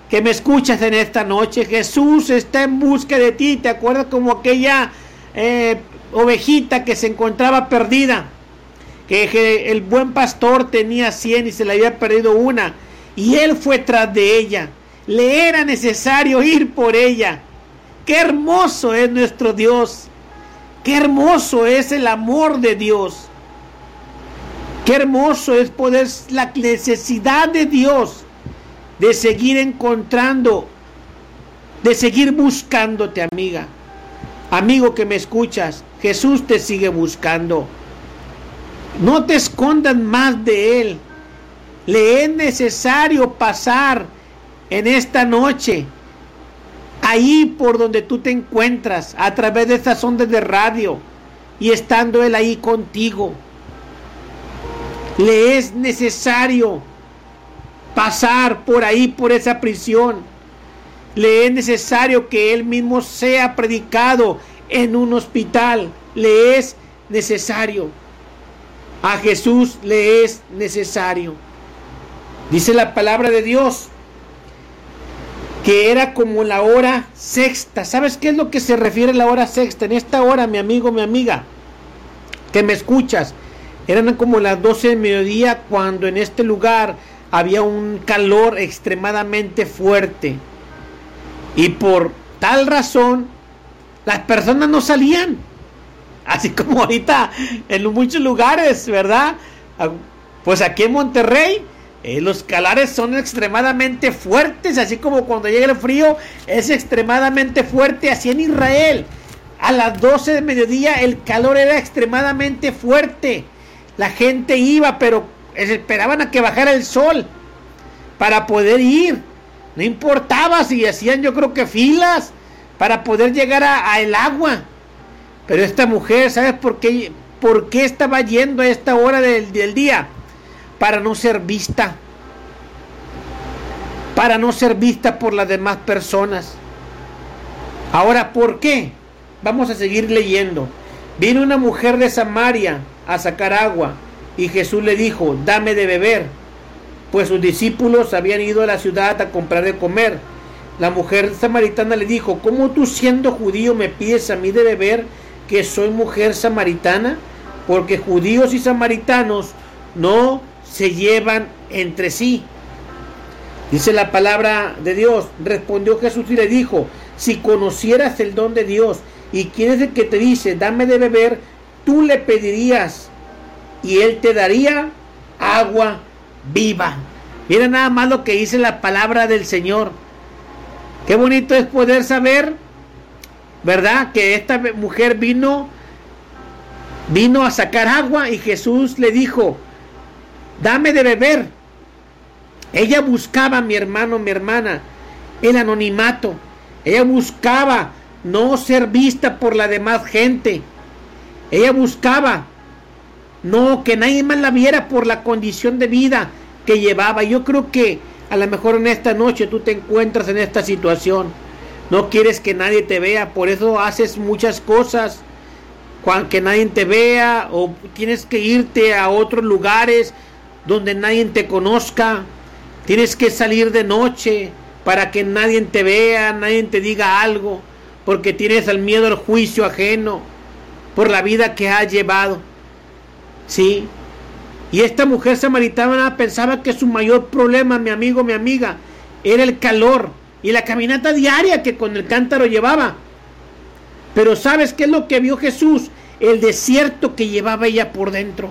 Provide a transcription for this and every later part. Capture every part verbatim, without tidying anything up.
que me escuchas en esta noche, Jesús está en busca de ti. ¿Te acuerdas como aquella eh, ovejita que se encontraba perdida? Que, que el buen pastor tenía cien y se le había perdido una. Y él fue tras de ella. Le era necesario ir por ella. ¡Qué hermoso es nuestro Dios! ¡Qué hermoso es el amor de Dios! ¡Qué hermoso es poder, la necesidad de Dios de seguir encontrando, de seguir buscándote, amiga! Amigo que me escuchas, Jesús te sigue buscando. No te escondas más de Él. Le es necesario pasar en esta noche, ahí por donde tú te encuentras, a través de estas ondas de radio, y estando Él ahí contigo. Le es necesario pasar por ahí, por esa prisión. Le es necesario que Él mismo sea predicado en un hospital. Le es necesario. A Jesús le es necesario. Dice la palabra de Dios que era como la hora sexta. ¿Sabes qué es lo que se refiere a la hora sexta? En esta hora, mi amigo, mi amiga, que me escuchas, eran como las doce del mediodía, cuando en este lugar había un calor extremadamente fuerte. Y por tal razón, las personas no salían. Así como ahorita en muchos lugares, ¿verdad? Pues aquí en Monterrey, eh, los calores son extremadamente fuertes, así como cuando llega el frío es extremadamente fuerte. Así en Israel, a las doce de mediodía el calor era extremadamente fuerte. La gente iba, pero esperaban a que bajara el sol para poder ir. No importaba si hacían, yo creo que filas para poder llegar a, a el agua. Pero esta mujer, ¿sabes por qué, por qué estaba yendo a esta hora del, del día? Para no ser vista. Para no ser vista por las demás personas. Ahora, ¿por qué? Vamos a seguir leyendo. Vino una mujer de Samaria a sacar agua, y Jesús le dijo: dame de beber, pues sus discípulos habían ido a la ciudad a comprar de comer. La mujer samaritana le dijo: ¿cómo tú, siendo judío, me pides a mí de beber, que soy mujer samaritana? Porque judíos y samaritanos no se llevan entre sí. Dice la palabra de Dios. Respondió Jesús y le dijo: si conocieras el don de Dios y quién es el que te dice dame de beber, tú le pedirías y él te daría agua viva. Mira nada más lo que dice la palabra del Señor. Qué bonito es poder saber, ¿verdad?, que esta mujer vino vino a sacar agua y Jesús le dijo: dame de beber. Ella buscaba, mi hermano, mi hermana, el anonimato. Ella buscaba no ser vista por la demás gente. Ella buscaba no que nadie más la viera por la condición de vida que llevaba. Yo creo que a lo mejor en esta noche tú te encuentras en esta situación. No quieres que nadie te vea, por eso haces muchas cosas, que nadie te vea, o tienes que irte a otros lugares donde nadie te conozca. Tienes que salir de noche para que nadie te vea, nadie te diga algo, porque tienes el miedo al juicio ajeno por la vida que has llevado. Sí. Y esta mujer samaritana pensaba que su mayor problema, mi amigo, mi amiga, era el calor y la caminata diaria que con el cántaro llevaba. Pero ¿sabes qué es lo que vio Jesús? El desierto que llevaba ella por dentro.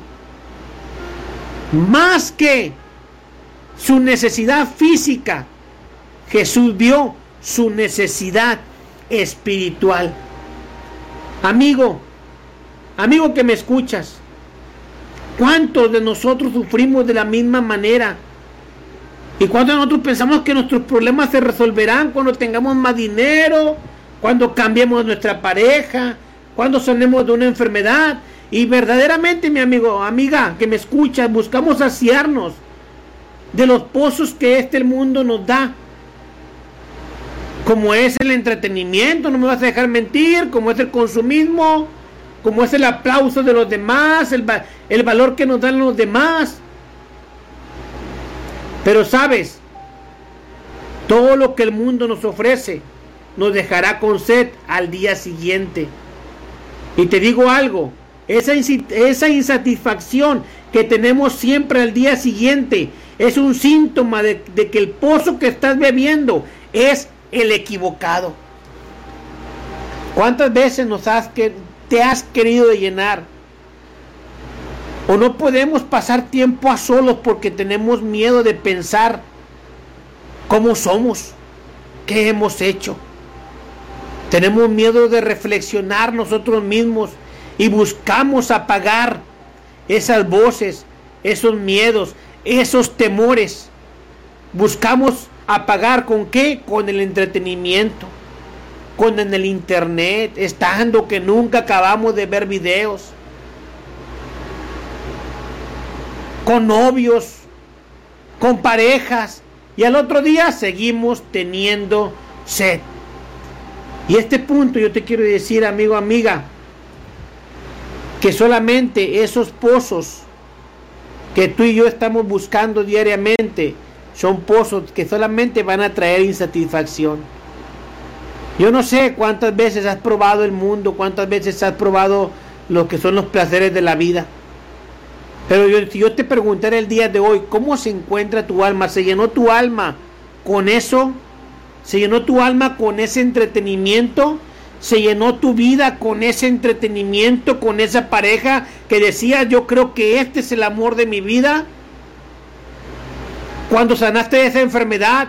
Más que su necesidad física, Jesús vio su necesidad espiritual. Amigo, amigo que me escuchas, ¿cuántos de nosotros sufrimos de la misma manera? ¿Y cuántos de nosotros pensamos que nuestros problemas se resolverán cuando tengamos más dinero, cuando cambiemos nuestra pareja, cuando sanemos de una enfermedad? Y verdaderamente, mi amigo, amiga que me escuchas, buscamos saciarnos de los pozos que este mundo nos da, como es el entretenimiento, no me vas a dejar mentir, como es el consumismo, como es el aplauso de los demás, el, el valor que nos dan los demás. Pero sabes, Todo lo que el mundo nos ofrece nos dejará con sed al día siguiente. Y te digo algo, esa, esa insatisfacción que tenemos siempre al día siguiente es un síntoma de, de que el pozo que estás bebiendo es el equivocado. ¿Cuántas veces nos has que, te has querido llenar? O no podemos pasar tiempo a solos porque tenemos miedo de pensar cómo somos, qué hemos hecho. Tenemos miedo de reflexionar nosotros mismos y buscamos apagar esas voces, esos miedos, esos temores. Buscamos apagar ¿con qué? Con el entretenimiento, con en el internet, estando que nunca acabamos de ver videos, con novios, con parejas, y al otro día seguimos teniendo sed. Y este punto yo te quiero decir, amigo, amiga, que solamente esos pozos que tú y yo estamos buscando diariamente son pozos que solamente van a traer insatisfacción. Yo no sé cuántas veces has probado el mundo, cuántas veces has probado lo que son los placeres de la vida. Pero yo, si yo te preguntara el día de hoy, ¿cómo se encuentra tu alma? ¿Se llenó tu alma con eso? ¿Se llenó tu alma con ese entretenimiento? ¿Se llenó tu vida con ese entretenimiento, con esa pareja que decía, yo creo que este es el amor de mi vida? Cuando sanaste de esa enfermedad,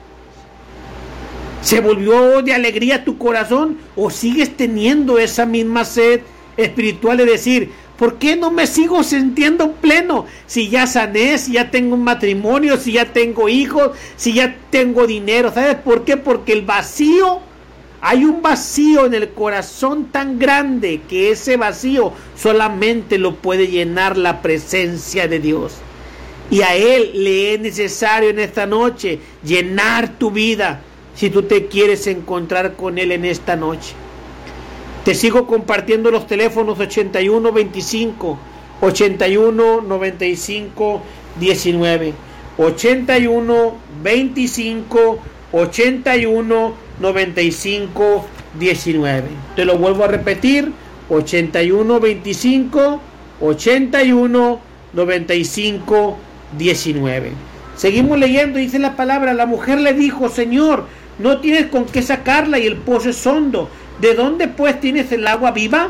¿se volvió de alegría tu corazón? ¿O sigues teniendo esa misma sed espiritual de decir, ¿por qué no me sigo sintiendo pleno? Si ya sané, si ya tengo un matrimonio, si ya tengo hijos, si ya tengo dinero. ¿Sabes por qué? Porque el vacío, hay un vacío en el corazón tan grande que ese vacío solamente lo puede llenar la presencia de Dios. Y a Él le es necesario en esta noche llenar tu vida si tú te quieres encontrar con Él en esta noche. Te sigo compartiendo los teléfonos ochenta y uno veinticinco, ochenta y uno noventa y cinco diecinueve, ochenta y uno veinticinco, ochenta y uno noventa y cinco diecinueve. Te lo vuelvo a repetir, ochenta y uno veinticinco, ochenta y uno noventa y cinco diecinueve. Seguimos leyendo, dice la palabra, la mujer le dijo, Señor, no tienes con qué sacarla y el pozo es hondo. ¿De dónde pues tienes el agua viva?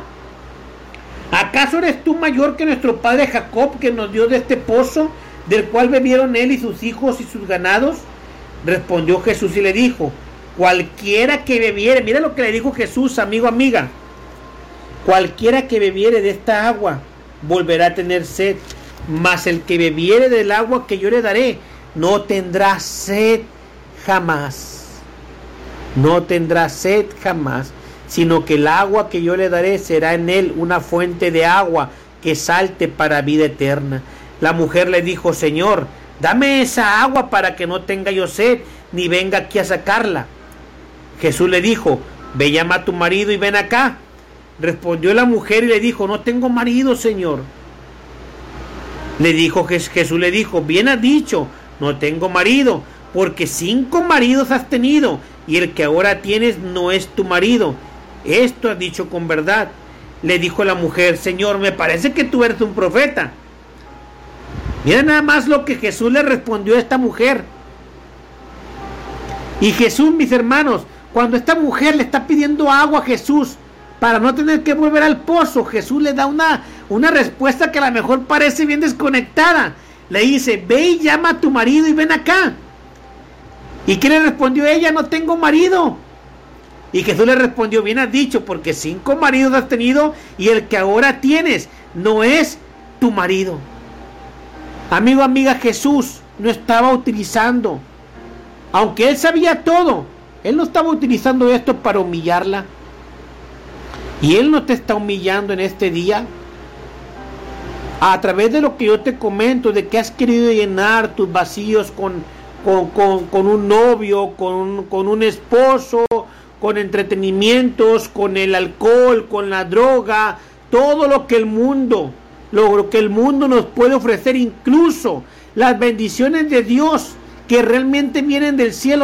¿Acaso eres tú mayor que nuestro padre Jacob, que nos dio de este pozo, del cual bebieron él y sus hijos y sus ganados? Respondió Jesús y le dijo, cualquiera que bebiere, mira lo que le dijo Jesús, amigo, amiga, cualquiera que bebiere de esta agua volverá a tener sed, mas el que bebiere del agua que yo le daré no tendrá sed jamás. No tendrá sed jamás, sino que el agua que yo le daré será en él una fuente de agua que salte para vida eterna. La mujer le dijo, Señor, dame esa agua para que no tenga yo sed, ni venga aquí a sacarla. Jesús le dijo, ve, llama a tu marido y ven acá. Respondió la mujer y le dijo, no tengo marido, Señor. Le dijo Jesús, le dijo, bien has dicho, no tengo marido, porque cinco maridos has tenido, y el que ahora tienes no es tu marido. Esto has dicho con verdad. Le dijo la mujer, Señor, me parece que tú eres un profeta. Mira nada más lo que Jesús le respondió a esta mujer. Y Jesús, mis hermanos, cuando esta mujer le está pidiendo agua a Jesús para no tener que volver al pozo, Jesús le da una, una respuesta que a lo mejor parece bien desconectada. Le dice, ve y llama a tu marido y ven acá. ¿Y qué le respondió ella? No tengo marido. Y Jesús le respondió, bien has dicho, porque cinco maridos has tenido y el que ahora tienes no es tu marido. Amigo, amiga, Jesús no estaba utilizando, aunque él sabía todo, él no estaba utilizando esto para humillarla. Y él no te está humillando en este día. A través de lo que yo te comento, de que has querido llenar tus vacíos con, con, con, con un novio, con un, con un esposo, con entretenimientos, con el alcohol, con la droga, todo lo que el mundo, lo que el mundo nos puede ofrecer, incluso las bendiciones de Dios que realmente vienen del cielo,